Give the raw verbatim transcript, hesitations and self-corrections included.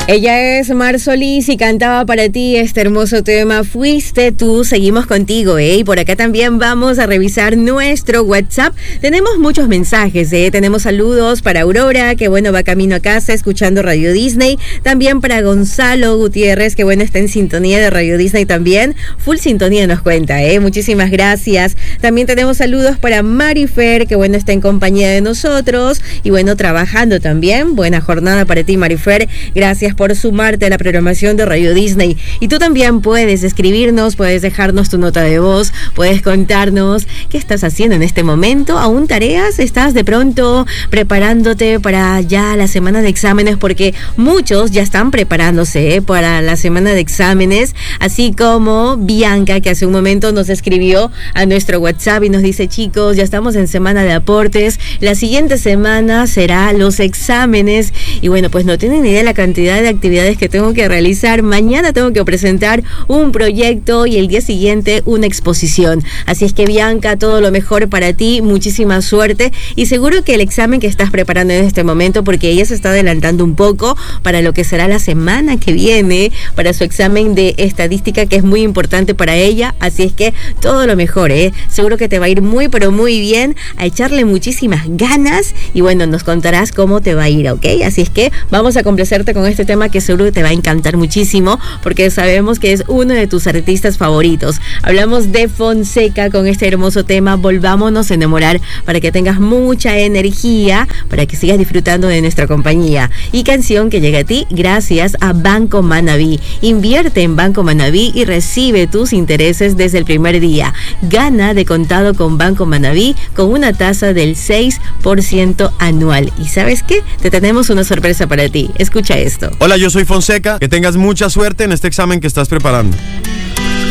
Ella es Mar Solís y cantaba para ti este hermoso tema Fuiste Tú. Seguimos contigo, ¿eh? Y por acá también vamos a revisar nuestro WhatsApp. Tenemos muchos mensajes, ¿eh? Tenemos saludos para Aurora, que bueno, va camino a casa escuchando Radio Disney. También para Gonzalo Gutiérrez, que bueno, está en sintonía de Radio Disney también. Full sintonía nos cuenta, ¿eh? Muchísimas gracias. También tenemos saludos para Marifer, que bueno, está en compañía de nosotros. Y bueno, trabajando también. Buena jornada para ti, Marifer. Gracias por sumarte a la programación de Radio Disney. Y tú también puedes escribirnos, puedes dejarnos tu nota de voz, puedes contarnos qué estás haciendo en este momento. ¿Aún tareas? ¿Estás de pronto preparándote para ya la semana de exámenes? Porque muchos ya están preparándose ¿eh? para la semana de exámenes, así como Bianca, que hace un momento nos escribió a nuestro WhatsApp y nos dice: chicos, ya estamos en semana de aportes, la siguiente semana será los exámenes. Y bueno, pues no tienen ni idea de la cantidad de actividades que tengo que realizar. Mañana tengo que presentar un proyecto y el día siguiente una exposición. Así es que, Bianca, todo lo mejor para ti, muchísima suerte y seguro que el examen que estás preparando en este momento, porque ella se está adelantando un poco para lo que será la semana que viene, para su examen de estadística, que es muy importante para ella. Así es que todo lo mejor, ¿eh? Seguro que te va a ir muy, pero muy bien, a echarle muchísimas ganas y bueno, nos contarás cómo te va a ir, ¿ok? Así es que vamos a complacerte con este tema que seguro te va a encantar muchísimo, porque sabemos que es uno de tus artistas favoritos. Hablamos de Fonseca con este hermoso tema Volvámonos a enamorar, para que tengas mucha energía, para que sigas disfrutando de nuestra compañía. Y canción que llega a ti gracias a Banco Manaví. Invierte en Banco Manaví y recibe tus intereses desde el primer día. Gana de contado con Banco Manaví con una tasa del seis por ciento anual. ¿Y sabes qué? Te tenemos una sorpresa para ti. Escucha esto. Hola, yo soy Fonseca. Que tengas mucha suerte en este examen que estás preparando.